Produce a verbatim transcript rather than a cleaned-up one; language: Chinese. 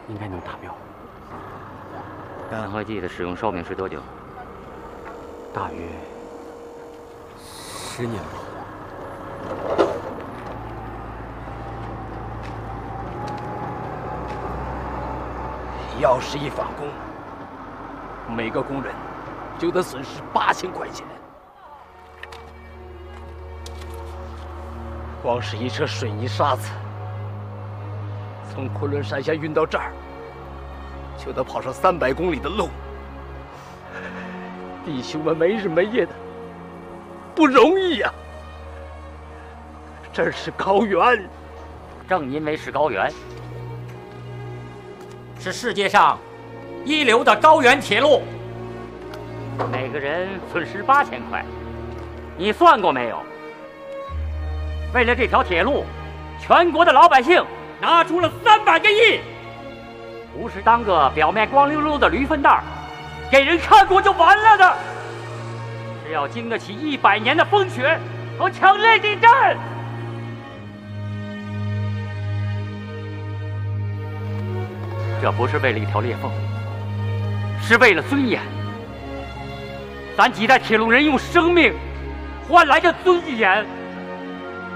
应该能达标。 干化剂的使用寿命是多久？ 大约十年吧。 要是一返工，每个工人就得损失八千块钱。光是一车水泥沙子，从昆仑山下运到这儿，就得跑上三百公里的路。弟兄们没日没夜的，不容易呀、啊。这是高原， 正因为是高原，是世界上一流的高原铁路，每个人损失八千块，你算过没有？为了这条铁路，全国的老百姓拿出了三百个亿，不是当个表面光溜溜的驴粪蛋儿，给人看过就完了的，是要经得起一百年的风雪和强烈地震。这不是为了一条裂缝，是为了尊严。咱几代铁路人用生命换来的尊严。